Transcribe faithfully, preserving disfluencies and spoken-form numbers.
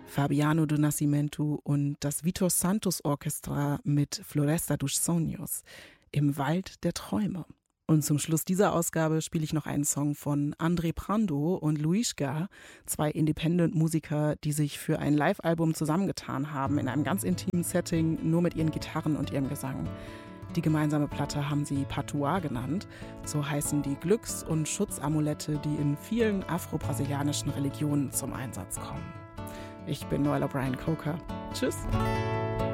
Fabiano do Nascimento und das Vitor Santos Orchestra mit Floresta dos Sonhos im Wald der Träume. Und zum Schluss dieser Ausgabe spiele ich noch einen Song von André Prando und Luiska, zwei Independent-Musiker, die sich für ein Live-Album zusammengetan haben, in einem ganz intimen Setting, nur mit ihren Gitarren und ihrem Gesang. Die gemeinsame Platte haben sie Patuá genannt, so heißen die Glücks- und Schutzamulette, die in vielen afro-brasilianischen Religionen zum Einsatz kommen. Ich bin Noel O'Brien Coker. Tschüss!